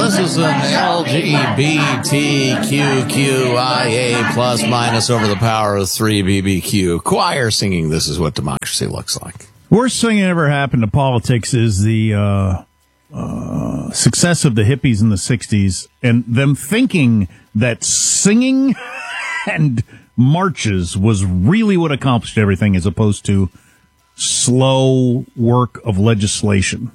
this is an LGBTQQIA plus minus over the power of 3 BBQ choir singing This Is What Democracy Looks Like. Worst thing that ever happened to politics is the success of the hippies in the 60s and them thinking that singing and marches was really what accomplished everything as opposed to slow work of legislation.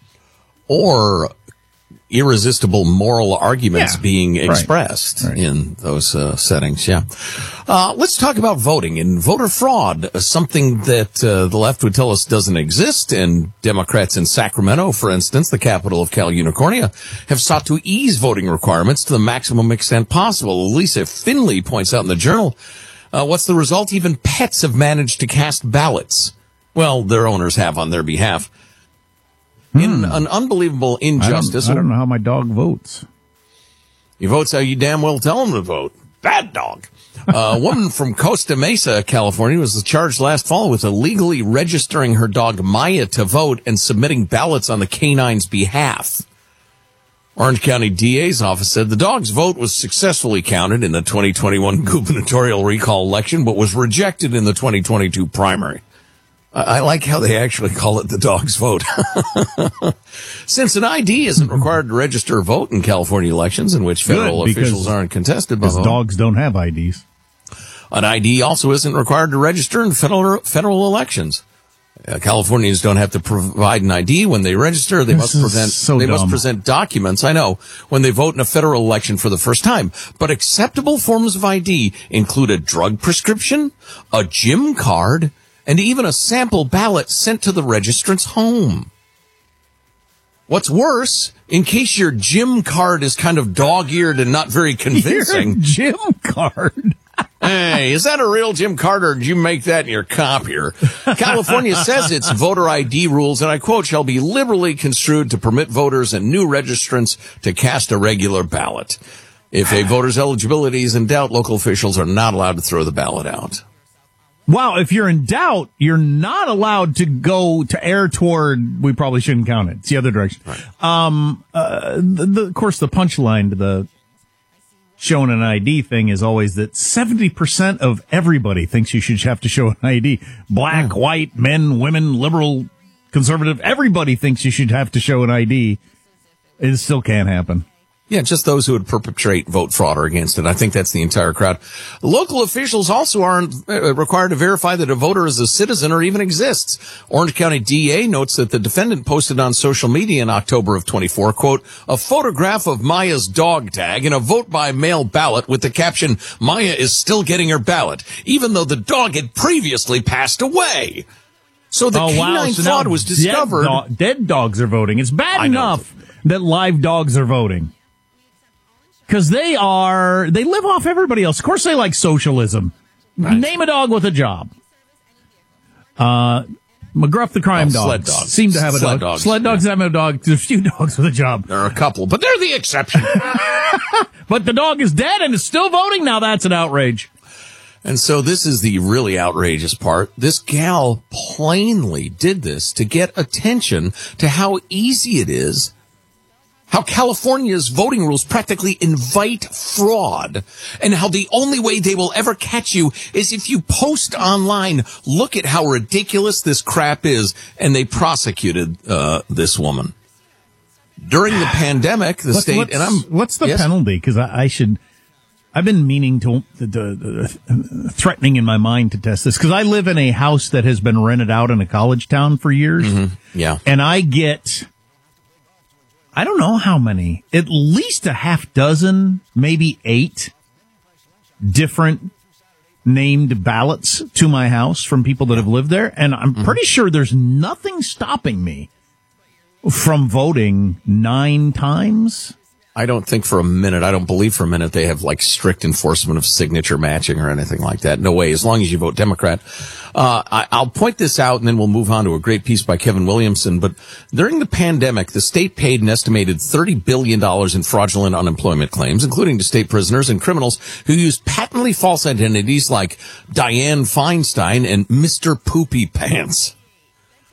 Or irresistible moral arguments being expressed in those settings. Yeah. Let's talk about voting and voter fraud, something that the left would tell us doesn't exist. And Democrats in Sacramento, for instance, the capital of Cal Unicornia, have sought to ease voting requirements to the maximum extent possible. Lisa Finley points out in the Journal, what's the result? Even pets have managed to cast ballots. Well, their owners have on their behalf. In an unbelievable injustice. I don't know how my dog votes. He votes how you damn well tell him to vote. Bad dog. A woman from Costa Mesa, California, was charged last fall with illegally registering her dog Maya to vote and submitting ballots on the canine's behalf. Orange County DA's office said the dog's vote was successfully counted in the 2021 gubernatorial recall election, but was rejected in the 2022 primary. I like how they actually call it the dog's vote. Since an ID isn't required to register a vote in California elections in which federal officials aren't contested. Because dogs don't have IDs. An ID also isn't required to register in federal elections. Californians don't have to provide an ID when they register. They must present documents, I know, when they vote in a federal election for the first time. But acceptable forms of ID include a drug prescription, a gym card, and even a sample ballot sent to the registrant's home. What's worse, in case your gym card is kind of dog-eared and not very convincing. Your gym card? Hey, is that a real gym card, or did you make that in your copier? California says its voter ID rules, and I quote, shall be liberally construed to permit voters and new registrants to cast a regular ballot. If a voter's eligibility is in doubt, local officials are not allowed to throw the ballot out. Wow, if you're in doubt, you're not allowed to go to err toward, we probably shouldn't count it. It's the other direction. Right. Of course, the punchline to the showing an ID thing is always that 70% of everybody thinks you should have to show an ID. Black, white, men, women, liberal, conservative, everybody thinks you should have to show an ID. It still can't happen. Yeah, just those who would perpetrate vote fraud are against it. I think that's the entire crowd. Local officials also aren't required to verify that a voter is a citizen or even exists. Orange County DA notes that the defendant posted on social media in October of 24, quote, a photograph of Maya's dog tag and a vote by mail ballot with the caption, Maya is still getting her ballot, even though the dog had previously passed away. So the canine fraud was discovered. Dead dogs are voting. It's bad enough that live dogs are voting. Because they live off everybody else. Of course they like socialism. Right. Name a dog with a job. McGruff the crime dog sled dogs seem to have a dog. Sled dogs have a dog. There's a few dogs with a job. There are a couple, but they're the exception. But the dog is dead and is still voting? Now that's an outrage. And so this is the really outrageous part. This gal plainly did this to get attention to how easy it is, how California's voting rules practically invite fraud, and how the only way they will ever catch you is if you post online, look at how ridiculous this crap is, and they prosecuted this woman. During the pandemic, the state... What's the penalty? Because I've been meaning to threatening in my mind to test this, because I live in a house that has been rented out in a college town for years. Mm-hmm. Yeah. And I get... I don't know how many, at least a half dozen, maybe 8 different named ballots to my house from people that have lived there. And I'm pretty sure there's nothing stopping me from voting 9 times. I don't believe for a minute they have like strict enforcement of signature matching or anything like that. No way. As long as you vote Democrat. I'll point this out and then we'll move on to a great piece by Kevin Williamson. But during the pandemic, the state paid an estimated $30 billion in fraudulent unemployment claims, including to state prisoners and criminals who used patently false identities like Dianne Feinstein and Mr. Poopy Pants.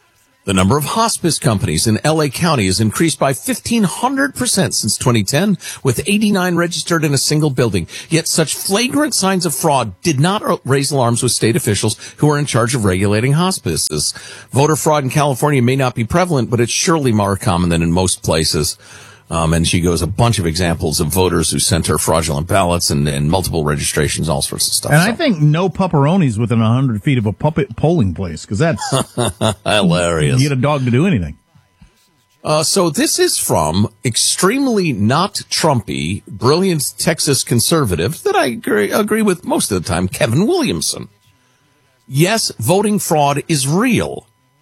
The number of hospice companies in LA County has increased by 1,500% since 2010, with 89 registered in a single building. Yet such flagrant signs of fraud did not raise alarms with state officials who are in charge of regulating hospices. Voter fraud in California may not be prevalent, but it's surely more common than in most places. And she goes a bunch of examples of voters who sent her fraudulent ballots and multiple registrations, all sorts of stuff. And I think no pupperonis within 100 feet of a puppet polling place, because that's hilarious. You get a dog to do anything. So this is from extremely not Trumpy, brilliant Texas conservative that I agree with most of the time, Kevin Williamson. Yes, voting fraud is real.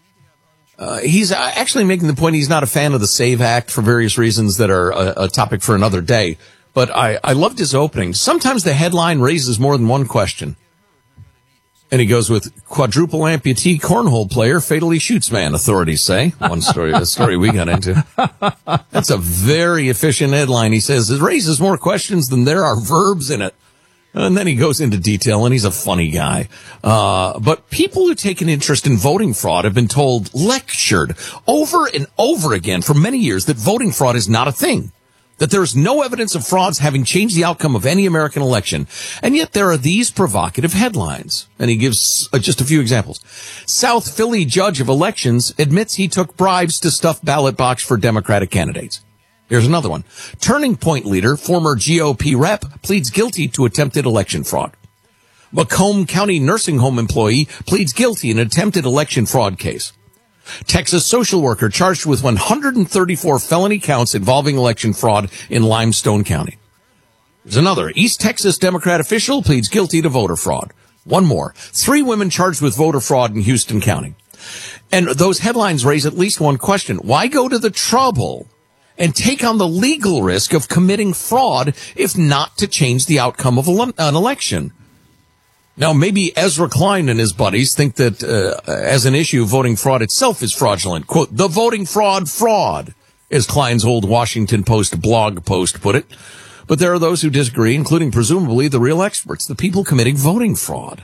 He's actually making the point he's not a fan of the SAVE Act for various reasons that are a topic for another day. But I loved his opening. Sometimes the headline raises more than one question. And he goes with quadruple amputee cornhole player fatally shoots man, authorities say. One story, the story we got into. That's a very efficient headline. He says it raises more questions than there are verbs in it. And then he goes into detail, and he's a funny guy. But people who take an interest in voting fraud have been lectured over and over again for many years that voting fraud is not a thing, that there is no evidence of frauds having changed the outcome of any American election. And yet there are these provocative headlines. And he gives just a few examples. South Philly judge of elections admits he took bribes to stuff ballot box for Democratic candidates. Here's another one. Turning Point leader, former GOP rep, pleads guilty to attempted election fraud. Macomb County nursing home employee pleads guilty in an attempted election fraud case. Texas social worker charged with 134 felony counts involving election fraud in Limestone County. There's another. East Texas Democrat official pleads guilty to voter fraud. One more. 3 women charged with voter fraud in Houston County. And those headlines raise at least one question. Why go to the trouble and take on the legal risk of committing fraud if not to change the outcome of an election? Now, maybe Ezra Klein and his buddies think that as an issue, voting fraud itself is fraudulent. Quote, the voting fraud, as Klein's old Washington Post blog post put it. But there are those who disagree, including presumably the real experts, the people committing voting fraud.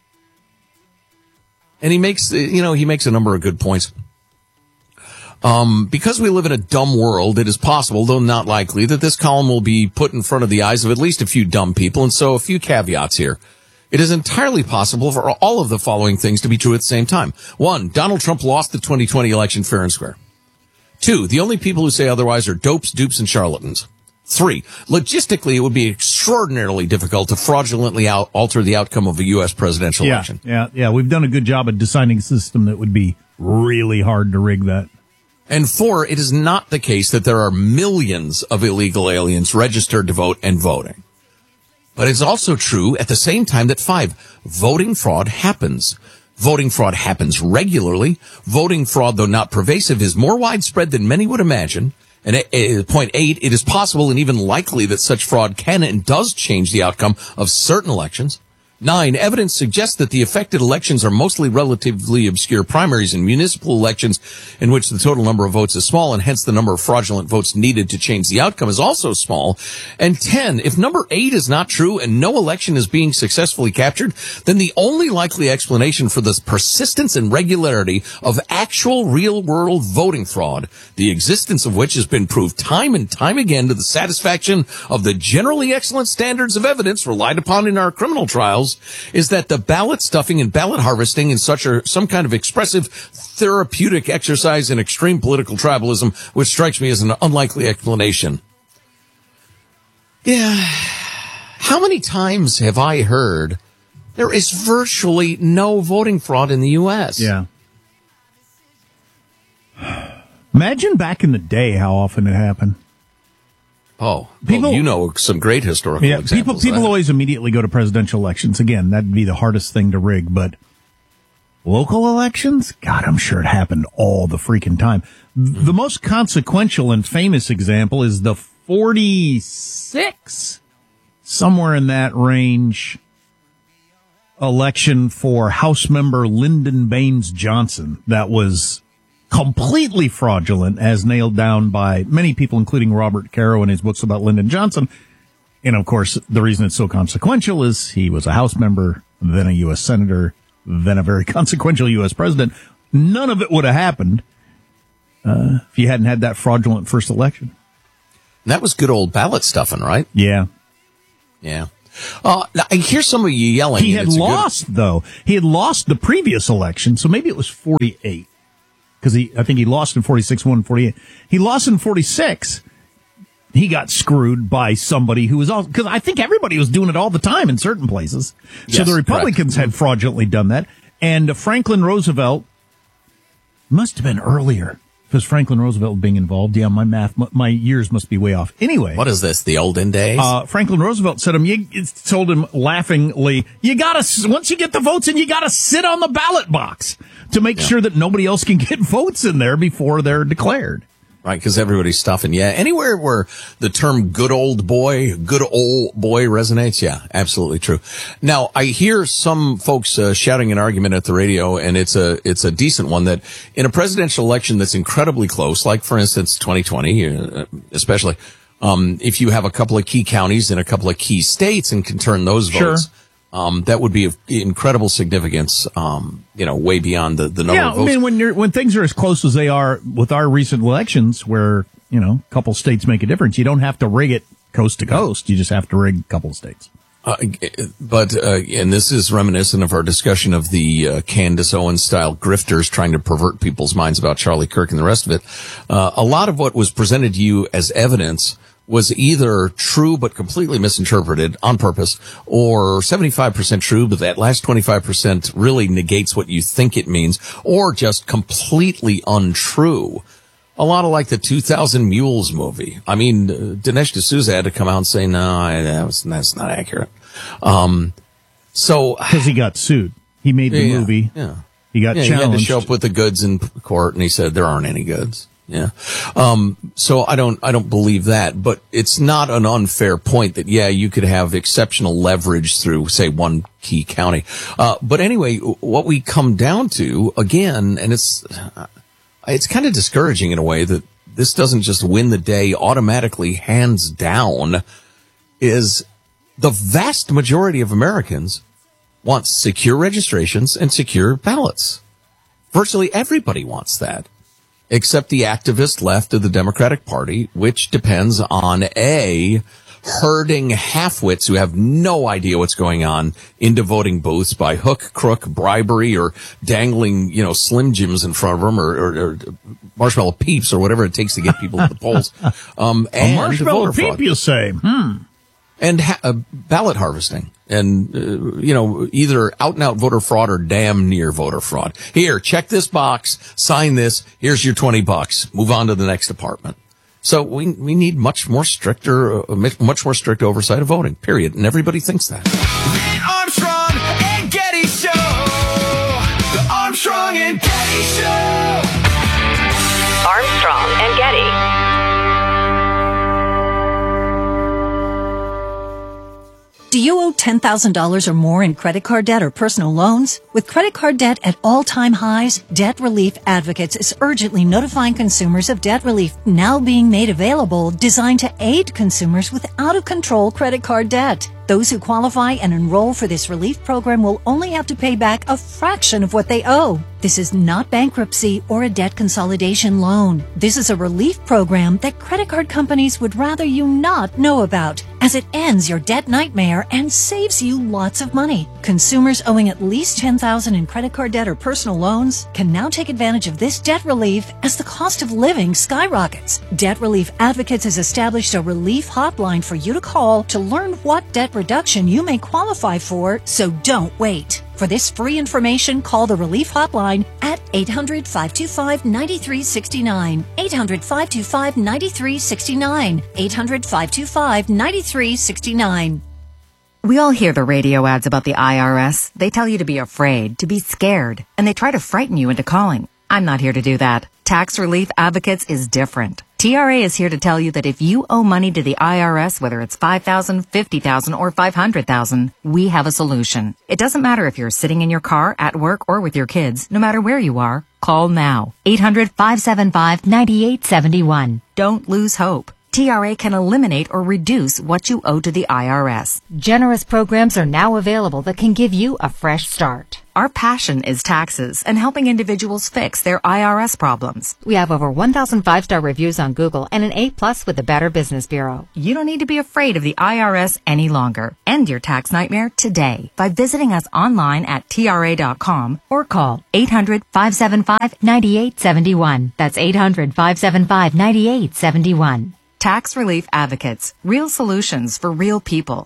And he makes a number of good points. Because we live in a dumb world, it is possible, though not likely, that this column will be put in front of the eyes of at least a few dumb people, and so a few caveats here. It is entirely possible for all of the following things to be true at the same time. 1, Donald Trump lost the 2020 election fair and square. 2, the only people who say otherwise are dopes, dupes, and charlatans. 3, logistically, it would be extraordinarily difficult to fraudulently alter the outcome of a U.S. presidential election. Yeah. We've done a good job of designing a system that would be really hard to rig that. And 4, it is not the case that there are millions of illegal aliens registered to vote and voting. But it's also true at the same time that 5, voting fraud happens. Voting fraud happens regularly. Voting fraud, though not pervasive, is more widespread than many would imagine. And point 8, it is possible and even likely that such fraud can and does change the outcome of certain elections. 9, evidence suggests that the affected elections are mostly relatively obscure primaries and municipal elections in which the total number of votes is small, and hence the number of fraudulent votes needed to change the outcome is also small. And 10, if number 8 is not true and no election is being successfully captured, then the only likely explanation for the persistence and regularity of actual real-world voting fraud, the existence of which has been proved time and time again to the satisfaction of the generally excellent standards of evidence relied upon in our criminal trials, is that the ballot stuffing and ballot harvesting in some kind of expressive therapeutic exercise in extreme political tribalism, which strikes me as an unlikely explanation. Yeah. How many times have I heard there is virtually no voting fraud in the U.S.? Yeah. Imagine back in the day how often it happened. Oh, people, you know some great historical examples. People always immediately go to presidential elections. Again, that'd be the hardest thing to rig, but local elections? God, I'm sure it happened all the freaking time. The most consequential and famous example is the 46, somewhere in that range, election for House member Lyndon Baines Johnson. That was completely fraudulent, as nailed down by many people, including Robert Caro in his books about Lyndon Johnson. And, of course, the reason it's so consequential is he was a House member, then a U.S. Senator, then a very consequential U.S. president. none of it would have happened if you hadn't had that fraudulent first election. And that was good old ballot stuffing, right? Yeah. Yeah. Now, I hear some of you yelling. He had lost, though. He had lost the previous election, so maybe it was 48. Because I think he lost in 46, won 48. He lost in 46. He got screwed by somebody who was all, because I think everybody was doing it all the time in certain places. So the Republicans had fraudulently done that. And Franklin Roosevelt must have been earlier. Because Franklin Roosevelt being involved, yeah, my years must be way off. Anyway. What is this, the olden days? Franklin Roosevelt told him laughingly, once you get the votes in, you gotta sit on the ballot box to make sure that nobody else can get votes in there before they're declared. Right, because everybody's stuffing. Yeah, anywhere where the term good old boy resonates, yeah, absolutely true. Now, I hear some folks shouting an argument at the radio, and it's a decent one, that in a presidential election that's incredibly close, like, for instance, 2020, especially, if you have a couple of key counties in a couple of key states and can turn those votes, that would be of incredible significance, way beyond the number of votes. Yeah, I mean, when things are as close as they are with our recent elections, where, a couple states make a difference, you don't have to rig it coast to coast. You just have to rig a couple of states. And this is reminiscent of our discussion of the Candace Owens style grifters trying to pervert people's minds about Charlie Kirk and the rest of it. A lot of what was presented to you as evidence was either true but completely misinterpreted on purpose, or 75% true, but that last 25% really negates what you think it means, or just completely untrue. A lot of like the 2000 Mules movie. I mean, Dinesh D'Souza had to come out and say, no, that's not accurate. Because he got sued. He made the movie. Yeah. He got challenged. He had to show up with the goods in court, and he said there aren't any goods. Yeah. So I don't believe that, but it's not an unfair point that, you could have exceptional leverage through, say, one key county. But anyway, what we come down to again, and it's kind of discouraging in a way that this doesn't just win the day automatically, hands down, is the vast majority of Americans want secure registrations and secure ballots. Virtually everybody wants that, except the activist left of the Democratic Party, which depends on herding halfwits who have no idea what's going on into voting booths by hook, crook, bribery, or dangling, Slim Jims in front of them, or marshmallow peeps, or whatever it takes to get people to the polls. And marshmallow peep, you say? And ballot harvesting. And, either out and out voter fraud or damn near voter fraud. Here, check this box, sign this, here's your $20, move on to the next department. So we need much more strict oversight of voting, period. And everybody thinks that. The Armstrong and Getty Show. The Armstrong and Getty Show. Armstrong and Getty. Do you owe $10,000 or more in credit card debt or personal loans? With credit card debt at all-time highs, Debt Relief Advocates is urgently notifying consumers of debt relief now being made available, designed to aid consumers with out-of-control credit card debt. Those who qualify and enroll for this relief program will only have to pay back a fraction of what they owe. This is not bankruptcy or a debt consolidation loan. This is a relief program that credit card companies would rather you not know about, as it ends your debt nightmare and saves you lots of money. Consumers owing at least $10,000 in credit card debt or personal loans can now take advantage of this debt relief as the cost of living skyrockets. Debt Relief Advocates has established a relief hotline for you to call to learn what debt reduction you may qualify for, so don't wait. For this free information, call the Relief Hotline at 800-525-9369. 800-525-9369. 800-525-9369. We all hear the radio ads about the IRS. They tell you to be afraid, to be scared, and they try to frighten you into calling. I'm not here to do that. Tax Relief Advocates is different. TRA is here to tell you that if you owe money to the IRS, whether it's $5,000, $50,000, or $500,000, we have a solution. It doesn't matter if you're sitting in your car, at work, or with your kids. No matter where you are, call now. 800-575-9871. Don't lose hope. TRA can eliminate or reduce what you owe to the IRS. Generous programs are now available that can give you a fresh start. Our passion is taxes and helping individuals fix their IRS problems. We have over 1,000 5-star reviews on Google and an A+ with the Better Business Bureau. You don't need to be afraid of the IRS any longer. End your tax nightmare today by visiting us online at TRA.com or call 800-575-9871. That's 800-575-9871. Tax Relief Advocates. Real solutions for real people.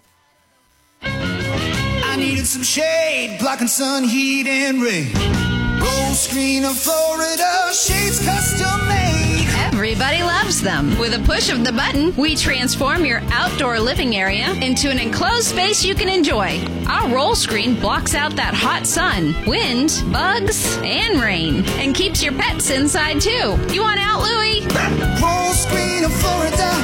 I needed some shade, blocking sun, heat, and rain. Roll screen of Florida, shades custom made. Everybody loves them. With a push of the button, we transform your outdoor living area into an enclosed space you can enjoy. Our roll screen blocks out that hot sun, wind, bugs, and rain, and keeps your pets inside too. You want out, Louie? Roll screen of Florida,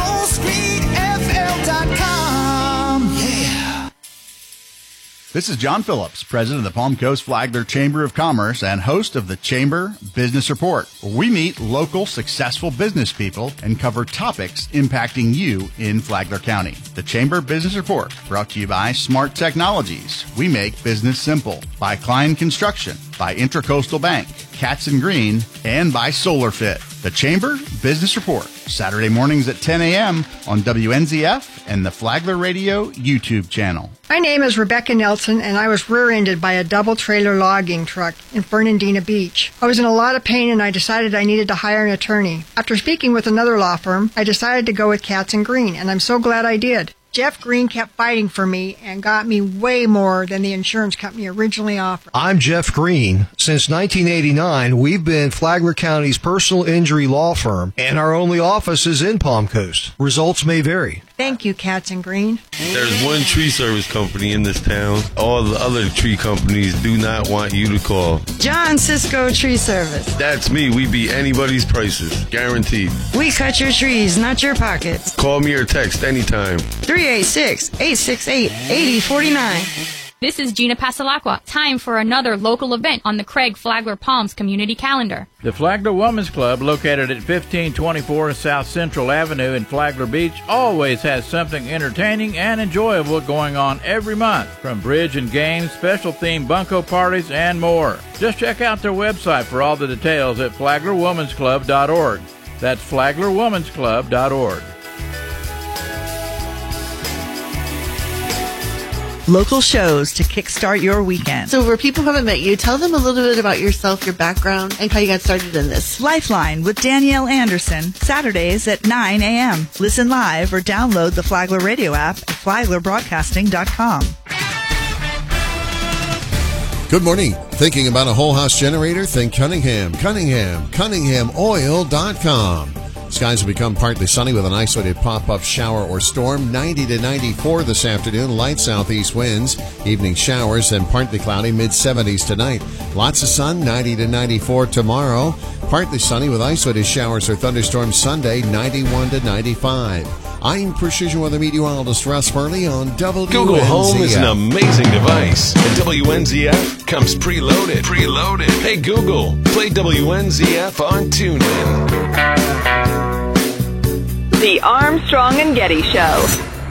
rollscreenfl.com. Yeah. This is John Phillips, president of the Palm Coast Flagler Chamber of Commerce and host of the Chamber Business Report, where we meet local successful business people and cover topics impacting you in Flagler County. The Chamber Business Report, brought to you by Smart Technologies. We make business simple. By Klein Construction, by Intracoastal Bank, Katz & Green, and by SolarFit. The Chamber Business Report, Saturday mornings at 10 a.m. on WNZF and the Flagler Radio YouTube channel. My name is Rebecca Nelson, and I was rear-ended by a double-trailer logging truck in Fernandina Beach. I was in a lot of pain, and I decided I needed to hire an attorney. After speaking with another law firm, I decided to go with Katz & Green, and I'm so glad I did. Jeff Green kept fighting for me and got me way more than the insurance company originally offered. I'm Jeff Green. Since 1989, we've been Flagler County's personal injury law firm, and our only office is in Palm Coast. Results may vary. Thank you, Katz & Green. There's one tree service company in this town. All the other tree companies do not want you to call. John Cisco Tree Service. That's me. We beat anybody's prices. Guaranteed. We cut your trees, not your pockets. Call me or text anytime. 386-868-8049. This is Gina Pasalacqua. Time for another local event on the Craig Flagler Palms community calendar. The Flagler Women's Club, located at 1524 South Central Avenue in Flagler Beach, always has something entertaining and enjoyable going on every month, from bridge and games, special themed bunco parties, and more. Just check out their website for all the details at flaglerwomansclub.org. That's flaglerwomansclub.org. Local shows to kickstart your weekend. So where people haven't met you, tell them a little bit about yourself, your background, and how you got started in this. Lifeline with Danielle Anderson, Saturdays at 9 a.m. Listen live or download the Flagler Radio app at flaglerbroadcasting.com. Good morning. Thinking about a whole house generator? Think Cunningham. CunninghamOil.com. Skies will become partly sunny with an isolated pop-up shower or storm. 90 to 94 this afternoon. Light southeast winds. Evening showers and partly cloudy. Mid-70s tonight. Lots of sun. 90 to 94 tomorrow. Partly sunny with isolated showers or thunderstorms Sunday. 91 to 95. I'm Precision Weather Meteorologist Russ Furley on WNZF. Google Home is an amazing device, and WNZF comes preloaded. Hey Google, play WNZF on TuneIn. The Armstrong and Getty Show.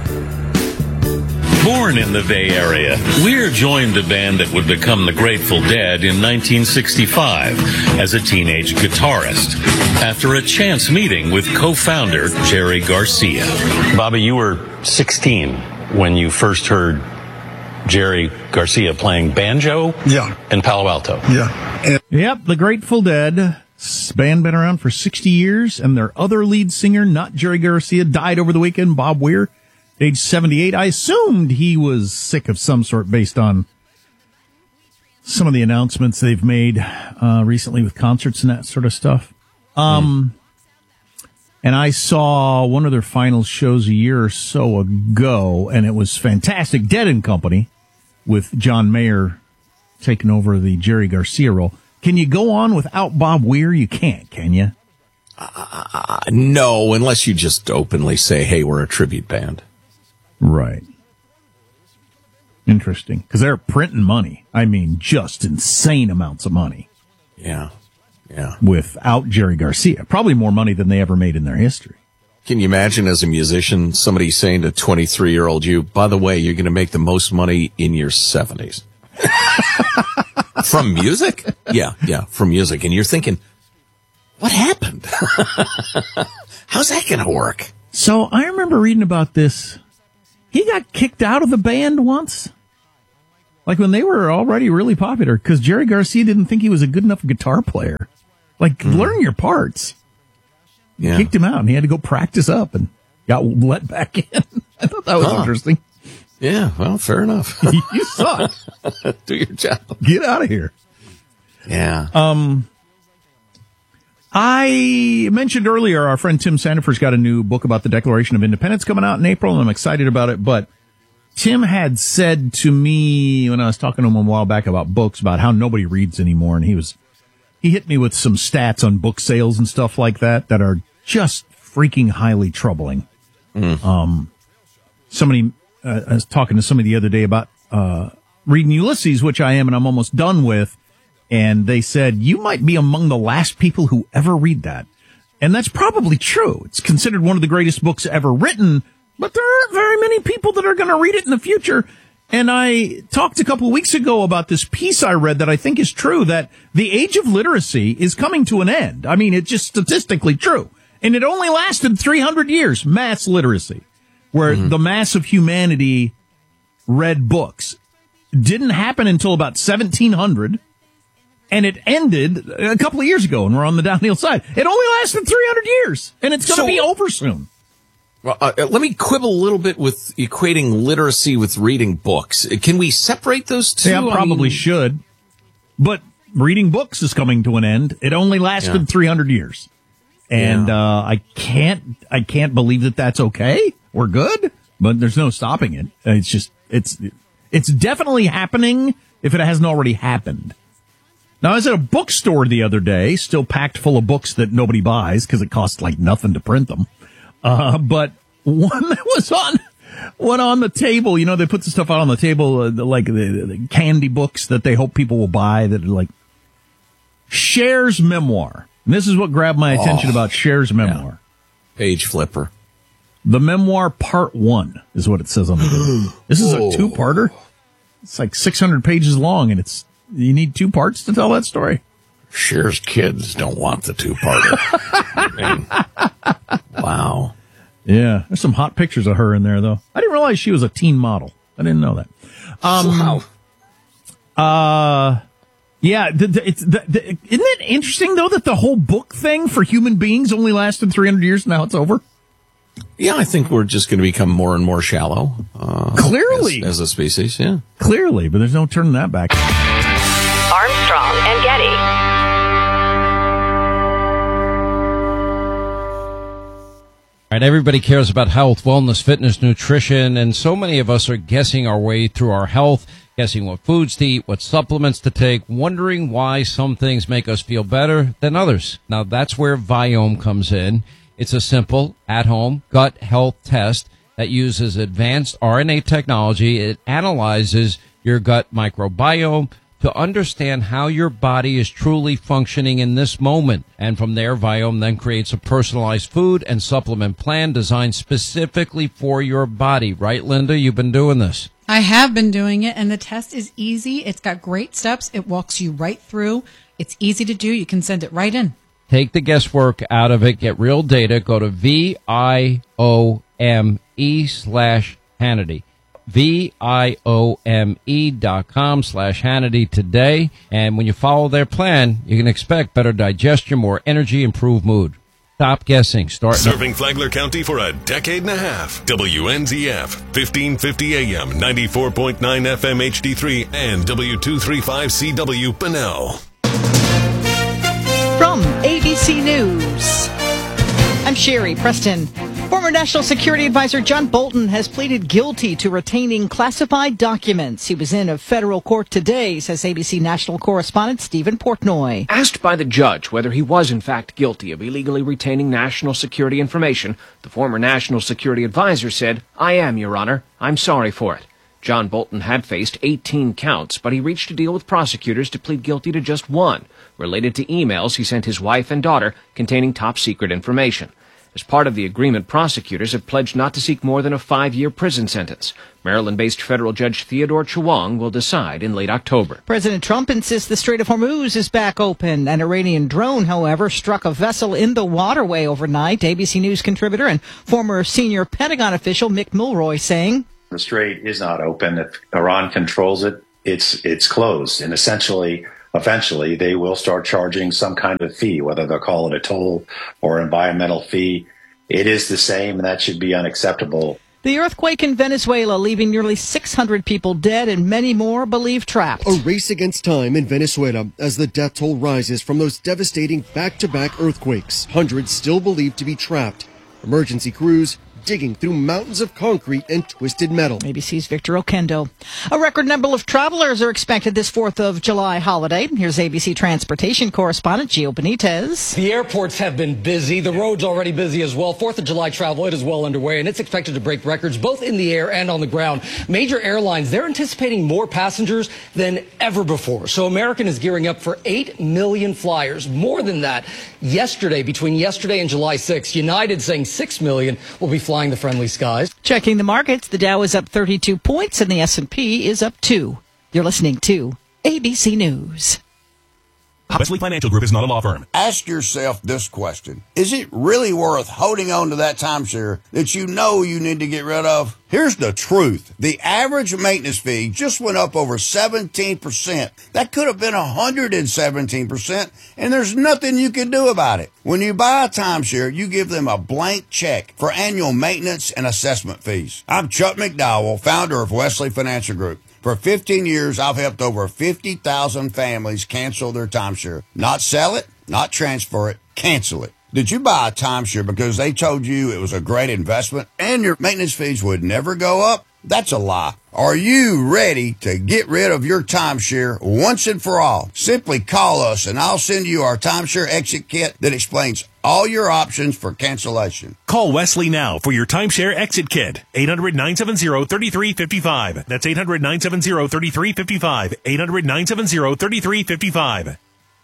Born in the Bay Area, Weir joined a band that would become the Grateful Dead in 1965 as a teenage guitarist after a chance meeting with co-founder Jerry Garcia. Bobby, you were 16 when you first heard Jerry Garcia playing banjo in Palo Alto. Yep, the Grateful Dead. Band been around for 60 years, and their other lead singer, not Jerry Garcia, died over the weekend, Bob Weir, age 78. I assumed he was sick of some sort based on some of the announcements they've made recently with concerts and that sort of stuff. And I saw one of their final shows a year or so ago, and it was fantastic. Dead and Company, with John Mayer taking over the Jerry Garcia role. Can you go on without Bob Weir? You can't, can you? No, unless you just openly say, hey, we're a tribute band. Right. Interesting. Because they're printing money. I mean, just insane amounts of money. Yeah. Without Jerry Garcia. Probably more money than they ever made in their history. Can you imagine as a musician, somebody saying to 23-year-old you, by the way, you're going to make the most money in your 70s? From music? Yeah, from music. And you're thinking, what happened? How's that going to work? So I remember reading about this. He got kicked out of the band once. Like when they were already really popular, because Jerry Garcia didn't think he was a good enough guitar player. Like, learn your parts. Yeah. Kicked him out, and he had to go practice up and got let back in. I thought that was interesting. Yeah, well, fair enough. You suck. Do your job. Get out of here. Yeah. I mentioned earlier our friend Tim Sandifer's got a new book about the Declaration of Independence coming out in April, and I'm excited about it. But Tim had said to me when I was talking to him a while back about books, about how nobody reads anymore, and he hit me with some stats on book sales and stuff like that are just freaking highly troubling. Somebody, I was talking to somebody the other day about reading Ulysses, which I am, and I'm almost done with. And they said, you might be among the last people who ever read that. And that's probably true. It's considered one of the greatest books ever written, but there aren't very many people that are going to read it in the future. And I talked a couple of weeks ago about this piece I read that I think is true, that the age of literacy is coming to an end. I mean, it's just statistically true. And it only lasted 300 years, mass literacy, where the mass of humanity read books. Didn't happen until about 1700. And it ended a couple of years ago, and we're on the downhill side. It only lasted 300 years, and it's going to be over soon. Well, let me quibble a little bit with equating literacy with reading books. Can we separate those two? Yeah, probably should. But reading books is coming to an end. It only lasted 300 years. And I can't believe that that's okay. We're good, but there's no stopping it. It's just, it's definitely happening if it hasn't already happened. Now, I was at a bookstore the other day, still packed full of books that nobody buys because it costs like nothing to print them. But one that was on the table, you know, they put the stuff out on the table, like the candy books that they hope people will buy, that are like Cher's memoir. And this is what grabbed my attention about Cher's memoir. Yeah. Page flipper. The memoir part 1 is what it says on the book. This is a two-parter. It's like 600 pages long, and you need 2 parts to tell that story. Cher's kids don't want the 2-parter. Wow. Yeah, there's some hot pictures of her in there, though. I didn't realize she was a teen model. I didn't know that. Wow. Yeah, isn't it interesting, though, that the whole book thing for human beings only lasted 300 years, and now it's over? Yeah, I think we're just going to become more and more shallow. Clearly. As a species, yeah. Clearly, but there's no turning that back. Armstrong and Getty. All right, everybody cares about health, wellness, fitness, nutrition, and so many of us are guessing our way through our health, guessing what foods to eat, what supplements to take, wondering why some things make us feel better than others. Now, that's where Viome comes in. It's a simple, at-home gut health test that uses advanced RNA technology. It analyzes your gut microbiome to understand how your body is truly functioning in this moment. And from there, Viome then creates a personalized food and supplement plan designed specifically for your body. Right, Linda? You've been doing this. I have been doing it, and the test is easy. It's got great steps. It walks you right through. It's easy to do. You can send it right in. Take the guesswork out of it. Get real data. Go to VIOME/Hannity. VIOME.com/Hannity today. And when you follow their plan, you can expect better digestion, more energy, improved mood. Stop guessing. Start serving Flagler County for a decade and a half. WNZF, 1550 AM, 94.9 FM HD3, and W235CW Bunnell. From ABC News, I'm Sherry Preston. Former National Security Advisor John Bolton has pleaded guilty to retaining classified documents. He was in a federal court today, says ABC national correspondent Stephen Portnoy. Asked by the judge whether he was in fact guilty of illegally retaining national security information, the former National Security Advisor said, "I am, Your Honor. I'm sorry for it." John Bolton had faced 18 counts, but he reached a deal with prosecutors to plead guilty to just one, related to emails he sent his wife and daughter containing top-secret information. As part of the agreement, prosecutors have pledged not to seek more than a 5-year prison sentence. Maryland-based federal judge Theodore Chewang will decide in late October. President Trump insists the Strait of Hormuz is back open. An Iranian drone, however, struck a vessel in the waterway overnight. ABC News contributor and former senior Pentagon official Mick Mulroy saying, the strait is not open. If Iran controls it, it's closed. And eventually, they will start charging some kind of fee, whether they'll call it a toll or environmental fee. It is the same, and that should be unacceptable. The earthquake in Venezuela leaving nearly 600 people dead and many more believed trapped. A race against time in Venezuela as the death toll rises from those devastating back-to-back earthquakes. Hundreds still believed to be trapped. Emergency crews digging through mountains of concrete and twisted metal. ABC's Victor Okendo. A record number of travelers are expected this 4th of July holiday. Here's ABC transportation correspondent Gio Benitez. The airports have been busy. The roads already busy as well. 4th of July travel, it is well underway, and it's expected to break records both in the air and on the ground. Major airlines, they're anticipating more passengers than ever before. So American is gearing up for 8 million flyers. More than that, between yesterday and July 6th, United saying 6 million will be flying the friendly skies. Checking the markets, the Dow is up 32 points and the S&P is up 2. You're listening to ABC News. Wesley Financial Group is not a law firm. Ask yourself this question. Is it really worth holding on to that timeshare that you know you need to get rid of? Here's the truth. The average maintenance fee just went up over 17%. That could have been 117%, and there's nothing you can do about it. When you buy a timeshare, you give them a blank check for annual maintenance and assessment fees. I'm Chuck McDowell, founder of Wesley Financial Group. For 15 years, I've helped over 50,000 families cancel their timeshare. Not sell it, not transfer it, cancel it. Did you buy a timeshare because they told you it was a great investment and your maintenance fees would never go up? That's a lie. Are you ready to get rid of your timeshare once and for all? Simply call us and I'll send you our timeshare exit kit that explains all your options for cancellation. Call Wesley now for your timeshare exit kit. 800-970-3355. That's 800-970-3355. 800-970-3355.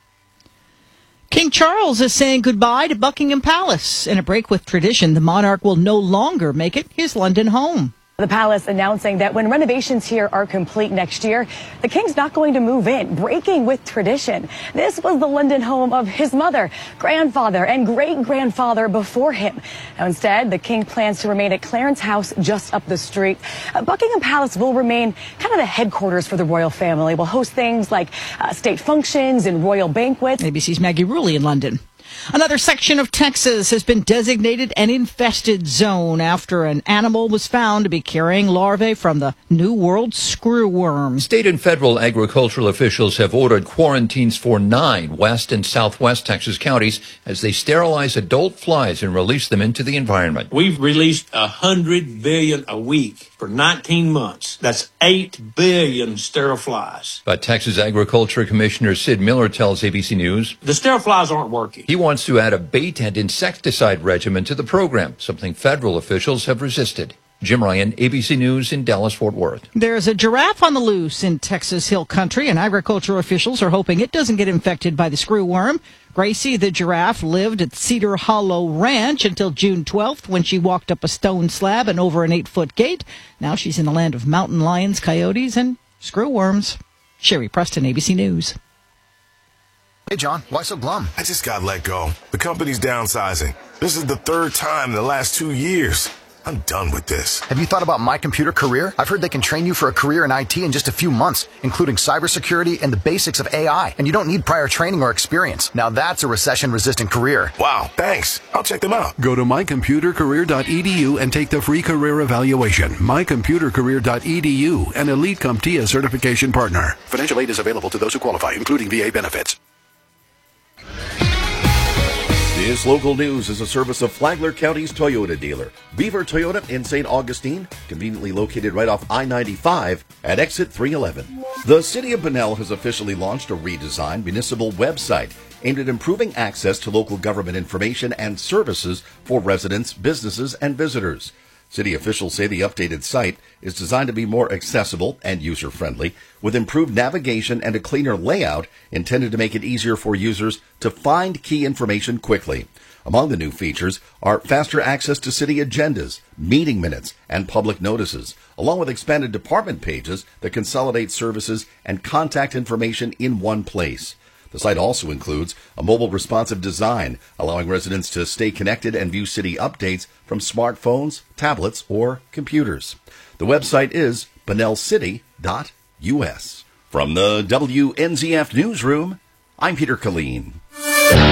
King Charles is saying goodbye to Buckingham Palace. In a break with tradition, the monarch will no longer make it his London home. The palace announcing that when renovations here are complete next year, the king's not going to move in, breaking with tradition. This was the London home of his mother, grandfather, and great-grandfather before him. Now, instead, the king plans to remain at Clarence House just up the street. Buckingham Palace will remain kind of the headquarters for the royal family. Will host things like state functions and royal banquets. ABC's Maggie Rulli in London. Another section of Texas has been designated an infested zone after an animal was found to be carrying larvae from the New World screwworm. State and federal agricultural officials have ordered quarantines for 9 west and southwest Texas counties as they sterilize adult flies and release them into the environment. We've released 100 billion a week for 19 months. That's 8 billion sterile flies. But Texas Agriculture Commissioner Sid Miller tells ABC News the sterile flies aren't working. He wants to add a bait and insecticide regimen to the program, something federal officials have resisted. Jim Ryan, ABC News in Dallas-Fort Worth. There's a giraffe on the loose in Texas Hill Country, and agriculture officials are hoping it doesn't get infected by the screwworm. Gracie, the giraffe, lived at Cedar Hollow Ranch until June 12th when she walked up a stone slab and over an 8-foot gate. Now she's in the land of mountain lions, coyotes, and screwworms. Sherry Preston, ABC News. Hey, John, why so glum? I just got let go. The company's downsizing. This is the 3rd time in the last 2 years. I'm done with this. Have you thought about My Computer Career? I've heard they can train you for a career in IT in just a few months, including cybersecurity and the basics of AI. And you don't need prior training or experience. Now that's a recession-resistant career. Wow, thanks. I'll check them out. Go to mycomputercareer.edu and take the free career evaluation. mycomputercareer.edu, an Elite CompTIA certification partner. Financial aid is available to those who qualify, including VA benefits. This local news is a service of Flagler County's Toyota dealer, Beaver Toyota in St. Augustine, conveniently located right off I-95 at exit 311. The City of Bunnell has officially launched a redesigned municipal website aimed at improving access to local government information and services for residents, businesses, and visitors. City officials say the updated site is designed to be more accessible and user-friendly, with improved navigation and a cleaner layout intended to make it easier for users to find key information quickly. Among the new features are faster access to city agendas, meeting minutes, and public notices, along with expanded department pages that consolidate services and contact information in one place. The site also includes a mobile responsive design, allowing residents to stay connected and view city updates from smartphones, tablets, or computers. The website is bunnellcity.us. From the WNZF Newsroom, I'm Peter Colleen.